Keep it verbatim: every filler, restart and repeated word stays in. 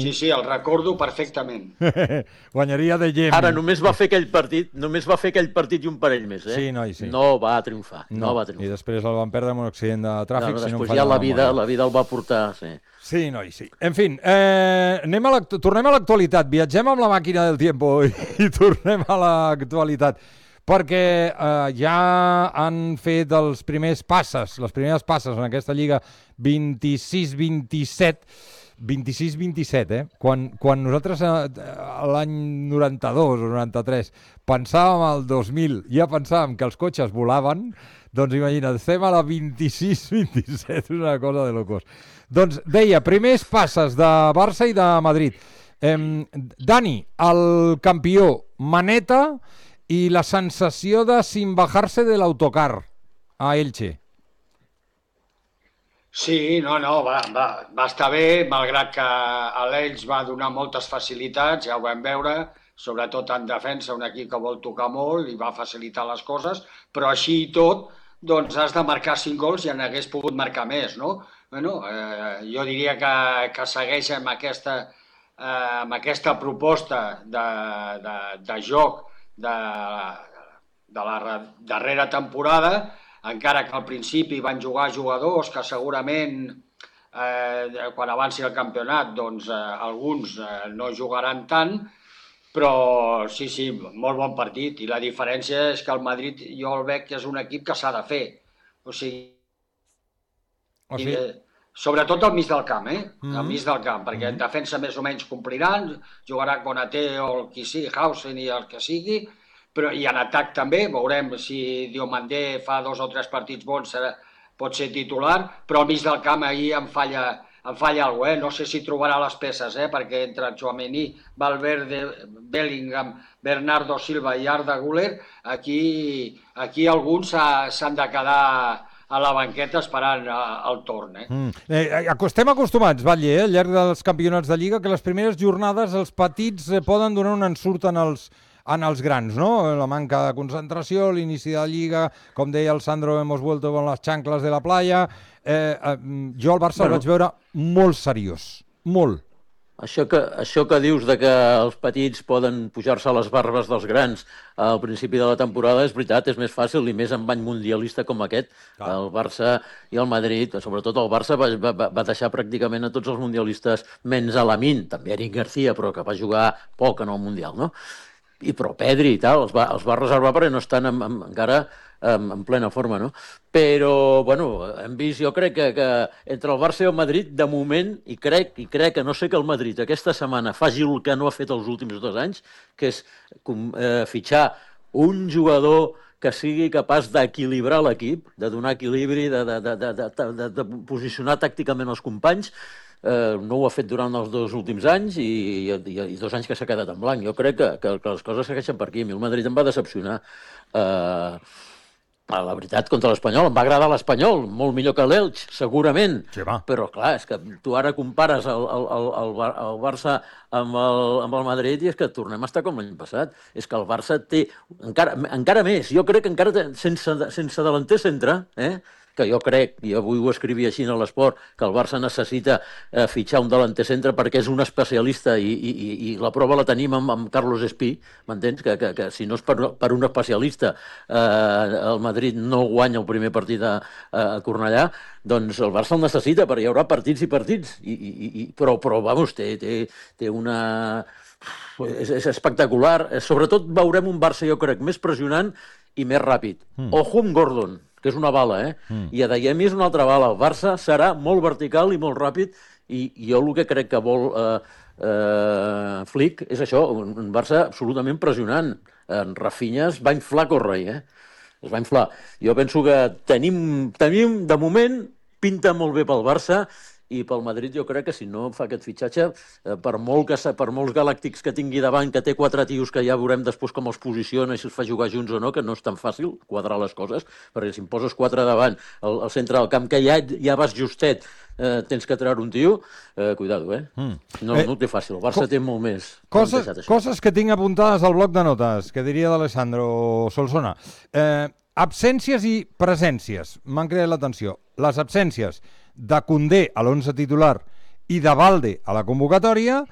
Sí, sí, el recordo perfectament. Guanyaria de Gem. Ara només va fer aquell partit, només va fer aquell partit i un parell més, eh? Sí, noi, sí. No va triomfar, no, no va triomfar. I després el van perdre amb un accident de tràfic. No, no, si no després ja la vida, la vida el va portar, sí. Sí, noi, sí. En fi, eh, anem a tornem a l'actualitat. Viatgem amb la màquina del tiempo i, i tornem a l'actualitat. Perquè eh, ja han fet els primers passes, les primeres passes en aquesta Lliga vint-i-sis vint-i-set, vint-i-sis vint-i-set, eh? Quan, quan nosaltres eh, l'any noranta-dos o noranta-tres pensàvem al dos mil, ja pensàvem que els cotxes volaven, doncs imagina't, estem a la vint-i-sis vint-i-set, una cosa de locos. Doncs deia, primers passes de Barça i de Madrid. Eh, Dani, el campió, maneta i la sensació de sin bajarse de l'autocar a Elche. Sí, no, no, va, va, va estar bé, malgrat que l'Elx va donar moltes facilitats, ja ho vam veure, sobretot en defensa, un equip que vol tocar molt i va facilitar les coses, però així i tot, doncs has de marcar cinc gols i en hagués pogut marcar més, no? Bueno, eh, jo diria que, que segueix amb aquesta, eh, amb aquesta proposta de, de, de joc de, de la darrera temporada, encara que al principi van jugar jugadors que segurament eh, quan avanci el campionat doncs eh, alguns eh, no jugaran tant, però sí, sí, molt bon partit, i la diferència és que el Madrid jo el veig que és un equip que s'ha de fer, o sigui, o sigui... Eh, sobretot al mig del camp, eh? Mm-hmm. Al mig del camp, perquè en defensa més o menys compliran, jugarà Konaté o el qui sigui, Hausen i el que sigui, però i en atac també, veurem si Diomandé fa dos o tres partits bons, serà, pot ser titular, però al mig del camp ahir em falla, em falla alguna cosa, eh? No sé si trobarà les peces, eh? Perquè entre Tchouaméni, Valverde, Bellingham, Bernardo Silva i Arda Güler, aquí, aquí alguns s'han de quedar a la banqueta esperant el torn. Eh? Mm. Eh, estem acostumats, Batlle, eh, al llarg dels campionats de Lliga, que les primeres jornades els petits eh, poden donar un ensurt en els, en els grans, no? La manca de concentració, l'inici de la Lliga, com deia el Sandro, hemos vuelto con las chanclas de la playa. Eh, eh, jo al Barça bueno, el vaig veure molt seriós, molt. Això que, això que dius de que els petits poden pujar-se a les barbes dels grans al principi de la temporada és veritat, és més fàcil i més en bany mundialista com aquest. Ah. El Barça i el Madrid, sobretot el Barça, va, va, va deixar pràcticament a tots els mundialistes menys a Lamine, també Eric García, però que va jugar poc en el Mundial, no? I però Pedri i tal, els va, els va reservar perquè no estan en, en, encara en, en plena forma, no? Però, bueno, hem vist, jo crec que, que entre el Barça i el Madrid, de moment, i crec, i crec que no sé que el Madrid aquesta setmana faci el que no ha fet els últims dos anys, que és eh, fitxar un jugador que sigui capaç d'equilibrar l'equip, de donar equilibri, de, de, de, de, de, de, de posicionar tàcticament els companys. Eh, no ho ha fet durant els dos últims anys i, i, i dos anys que s'ha quedat en blanc. Jo crec que, que, que les coses segueixen per aquí. A mi el Madrid em va decepcionar. Eh, la veritat, contra l'Espanyol. Em va agradar l'Espanyol, molt millor que l'Elx, segurament. Sí, va. Però, clar, és que tu ara compares el, el, el, el, el Barça amb el, amb el Madrid i és que tornem a estar com l'any passat. És que el Barça té encara, encara més. Jo crec que encara té, sense, sense delanter centre, eh? que jo crec, i avui ho escrivia així a l'esport, que el Barça necessita eh, fitxar un delanter centre perquè és un especialista i, i, i la prova la tenim amb, amb Carlos Espí, m'entens? Que, que, que si no és per, per un especialista eh, el Madrid no guanya el primer partit a, a Cornellà, doncs el Barça el necessita, perquè hi haurà partits i partits, I, i, i, però, però vamos, té, té, té una... És, és espectacular. Sobretot veurem un Barça, jo crec, més pressionant i més ràpid. Mm. Ojo amb Gordon, que és una bala, eh? Mm. I Adeyemi és una altra bala. El Barça serà molt vertical i molt ràpid, i jo el que crec que vol eh, eh, Flick és això, un Barça absolutament pressionant. En Rafinha es va inflar Correi, eh? Es va inflar. Jo penso que tenim, tenim de moment, pinta molt bé pel Barça, i pel Madrid jo crec que si no fa aquest fitxatge, eh, per, molt que, per molts galàctics que tingui davant, que té quatre tios que ja veurem després com els posiciona i si els fa jugar junts o no, que no és tan fàcil quadrar les coses, perquè si em poses quatre davant al, al centre del camp, que ja, ja vas justet, eh, tens que treure un tio, eh, cuidado, eh? Mm. No, eh, no ho té fàcil, el Barça té molt més. Coses, coses que tinc apuntades al bloc de notes, que diria d'Alessandro Solsona. Eh, absències i presències, m'han creat l'atenció. Les absències de Koundé a l'onze titular i de Balde a la convocatòria,